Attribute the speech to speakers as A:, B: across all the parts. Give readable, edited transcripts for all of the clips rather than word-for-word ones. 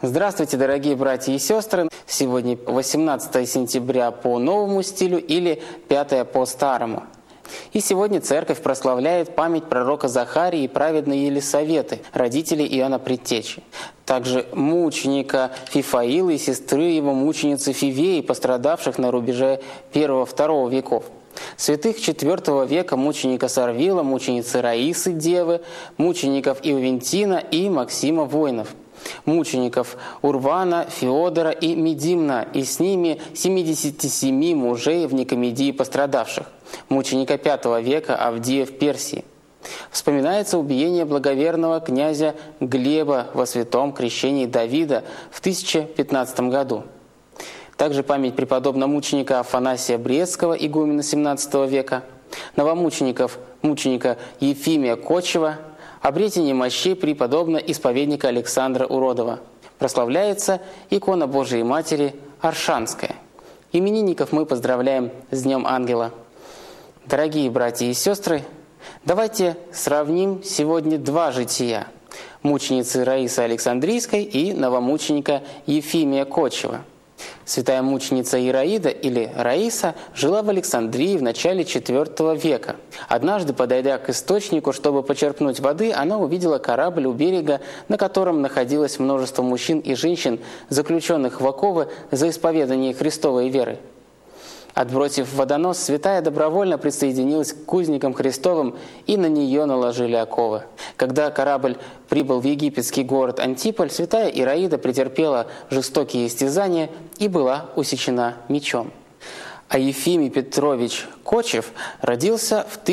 A: Здравствуйте, дорогие братья и сестры! Сегодня 18 сентября по новому стилю или 5 по старому. И сегодня церковь прославляет память пророка Захарии и праведной Елисаветы, родителей Иоанна Предтечи. Также мученика Фифаила и сестры его мученицы Фивеи, пострадавших на рубеже I-II веков. Святых IV века мученика Сарвила, мученицы Раисы Девы, мучеников Иовентина и Максима Воинов, мучеников Урвана, Феодора и Медимна, и с ними 77 мужей в Никомедии пострадавших, мученика V века Авдия в Персии. Вспоминается убиение благоверного князя Глеба во святом крещении Давида в 1015 году. Также память преподобного мученика Афанасия Брестского, игумена XVII века, новомучеников мученика Ефимия Кочева, обретение мощей преподобного исповедника Александра Уродова. Прославляется икона Божией Матери Аршанская. Именинников мы поздравляем с Днем Ангела. Дорогие братья и сестры, давайте сравним сегодня два жития – мученицы Раисы Александрийской и новомученика Ефимия Кочева. Святая мученица Ираида или Раиса жила в Александрии в начале IV века. Однажды, подойдя к источнику, чтобы почерпнуть воды, она увидела корабль у берега, на котором находилось множество мужчин и женщин, заключенных в оковы за исповедание Христовой веры. Отбросив водонос, святая добровольно присоединилась к узникам Христовым, и на нее наложили оковы. Когда корабль прибыл в египетский город Антиполь, святая Ираида претерпела жестокие истязания и была усечена мечом. А Ефимий Петрович Кочев родился в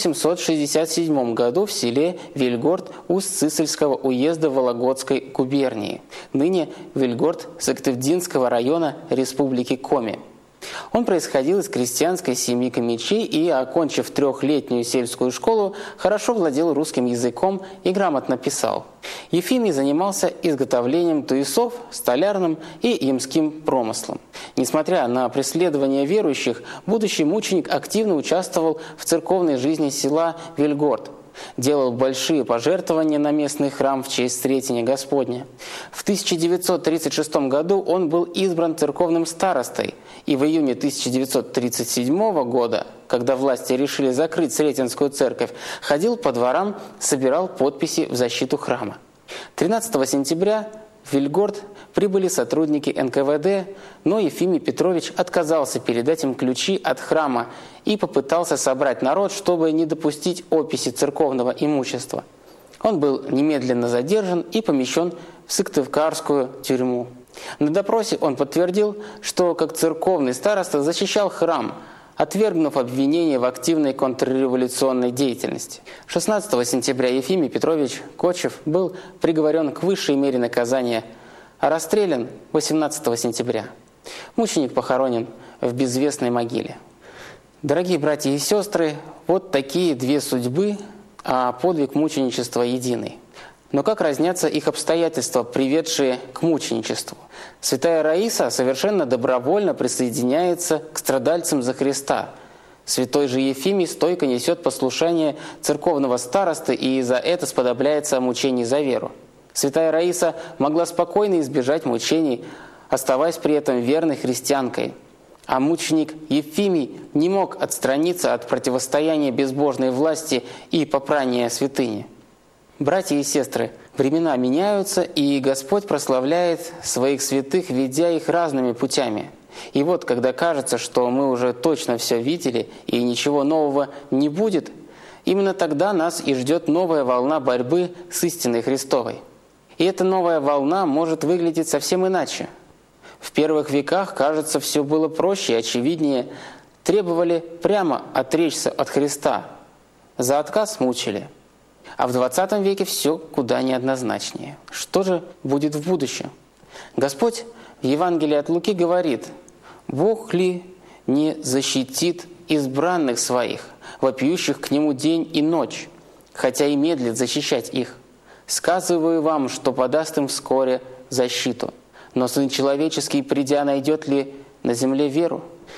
A: 1867 году в селе Вельгород Усть-Цисельского уезда Вологодской губернии, ныне Вельгород Сыктывдинского района Республики Коми. Он происходил из крестьянской семьи комичей и, окончив 3-летнюю сельскую школу, хорошо владел русским языком и грамотно писал. Ефимий занимался изготовлением туесов, столярным и ямским промыслом. Несмотря на преследование верующих, будущий мученик активно участвовал в церковной жизни села Вельгород, делал большие пожертвования на местный храм в честь Сретения Господня. В 1936 году он был избран церковным старостой, и в июне 1937 года, когда власти решили закрыть Сретенскую церковь, ходил по дворам, собирал подписи в защиту храма. 13 сентября в Вельгород прибыли сотрудники НКВД, но Ефимий Петрович отказался передать им ключи от храма и попытался собрать народ, чтобы не допустить описи церковного имущества. Он был немедленно задержан и помещен в Сыктывкарскую тюрьму. На допросе он подтвердил, что как церковный староста защищал храм, отвергнув обвинение в активной контрреволюционной деятельности. 16 сентября Ефимий Петрович Кочев был приговорен к высшей мере наказания, а расстрелян 18 сентября. Мученик похоронен в безвестной могиле. Дорогие братья и сестры, вот такие две судьбы, а подвиг мученичества единый. Но как разнятся их обстоятельства, приведшие к мученичеству? Святая Раиса совершенно добровольно присоединяется к страдальцам за Христа. Святой же Ефимий стойко несет послушание церковного старосты и за это сподобляется о мучении за веру. Святая Раиса могла спокойно избежать мучений, оставаясь при этом верной христианкой. А мученик Ефимий не мог отстраниться от противостояния безбожной власти и попрания святыни. Братья и сестры, времена меняются, и Господь прославляет своих святых, ведя их разными путями. И вот, когда кажется, что мы уже точно все видели и ничего нового не будет, именно тогда нас и ждет новая волна борьбы с истиной Христовой. И эта новая волна может выглядеть совсем иначе. В первых веках, кажется, все было проще и очевиднее. Требовали прямо отречься от Христа. За отказ мучили. А в 20 веке все куда неоднозначнее. Что же будет в будущем? Господь в Евангелии от Луки говорит: «Бог ли не защитит избранных своих, вопиющих к Нему день и ночь, хотя и медлит защищать их? Сказываю вам, что подаст им вскоре защиту. Но Сын Человеческий, придя, найдет ли на земле веру?»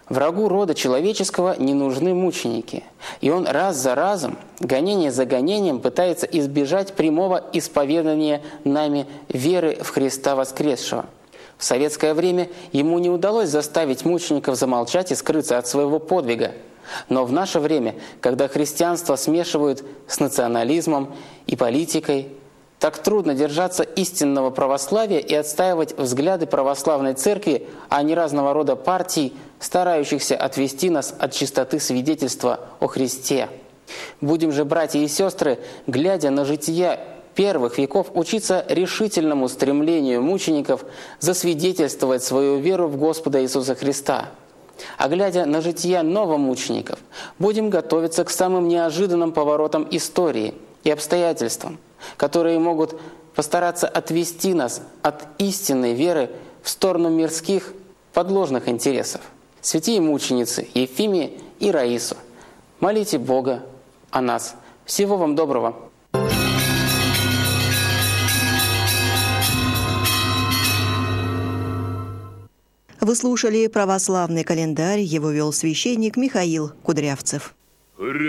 A: Врагу рода человеческого не нужны мученики, и он раз за разом, гонение за гонением пытается избежать прямого исповедания нами веры в Христа воскресшего. В советское время ему не удалось заставить мучеников замолчать и скрыться от своего подвига. Но в наше время, когда христианство смешивают с национализмом и политикой, так трудно держаться истинного православия и отстаивать взгляды православной церкви, а не разного рода партий, старающихся отвести нас от чистоты свидетельства о Христе. Будем же, братья и сестры, глядя на жития первых веков, учиться решительному стремлению мучеников засвидетельствовать свою веру в Господа Иисуса Христа. А глядя на жития новомучеников, будем готовиться к самым неожиданным поворотам истории и обстоятельствам, которые могут постараться отвести нас от истинной веры в сторону мирских подложных интересов. Святые мученицы Ефимия и Раису, молите Бога о нас. Всего вам доброго!
B: Вы слушали православный календарь, его вел священник Михаил Кудрявцев.